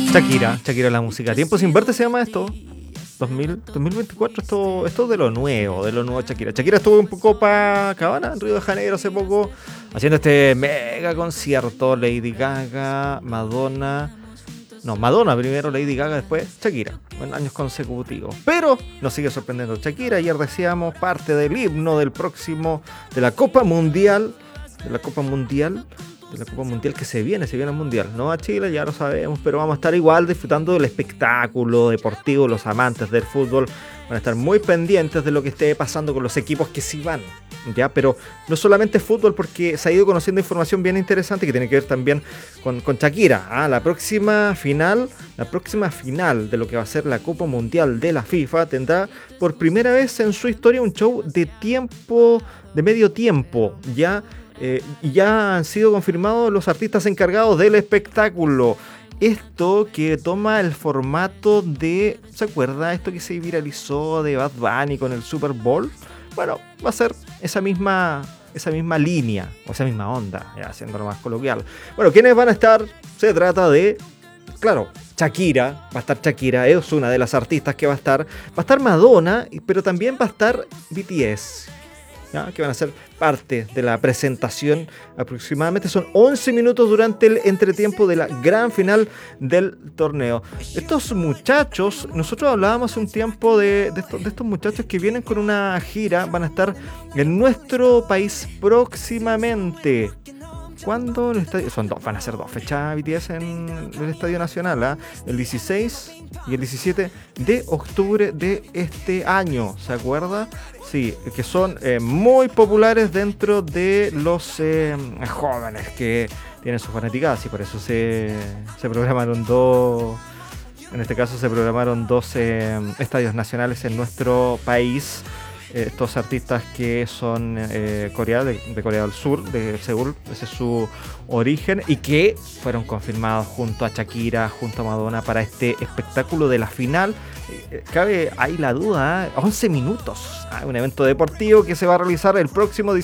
Shakira la música. Tiempo sin verte se llama esto. 2024, esto de lo nuevo Shakira. Shakira estuvo en Copacabana, en Río de Janeiro, hace poco, haciendo este mega concierto. Lady Gaga, Madonna primero, Lady Gaga, después Shakira, en años consecutivos. Pero nos sigue sorprendiendo Shakira. Ayer decíamos parte del himno del próximo, de la Copa Mundial que se viene al Mundial, no a Chile, ya lo sabemos, pero vamos a estar igual disfrutando del espectáculo deportivo. Los amantes del fútbol van a estar muy pendientes de lo que esté pasando con los equipos que sí van, ya, pero no solamente fútbol, porque se ha ido conociendo información bien interesante que tiene que ver también con Shakira. La próxima final de lo que va a ser la Copa Mundial de la FIFA tendrá por primera vez en su historia un show de medio tiempo, ya. Y ya han sido confirmados los artistas encargados del espectáculo. Esto que toma el formato de... ¿Se acuerda esto que se viralizó de Bad Bunny con el Super Bowl? Bueno, va a ser esa misma línea, o esa misma onda, ya haciéndolo más coloquial. Bueno, ¿quiénes van a estar? Se trata de... Claro, Shakira, va a estar Shakira, es una de las artistas que va a estar. Va a estar Madonna, pero también va a estar BTS. ¿Ya? Que van a ser parte de la presentación. Aproximadamente son 11 minutos durante el entretiempo de la gran final del torneo. Estos muchachos, nosotros hablábamos hace un tiempo de estos muchachos que vienen con una gira, van a estar en nuestro país próximamente. ¿Cuándo? Van a ser dos fechas BTS en el Estadio Nacional, el 16 y el 17 de octubre de este año, ¿se acuerda? Sí, que son muy populares dentro de los jóvenes que tienen sus fanaticadas, y por eso se programaron dos estadios nacionales en nuestro país. Estos artistas que son de Corea del Sur, de Seúl, ese es su origen, y que fueron confirmados junto a Shakira, junto a Madonna para este espectáculo de la final. Cabe ahí la duda, 11 minutos, un evento deportivo que se va a realizar el próximo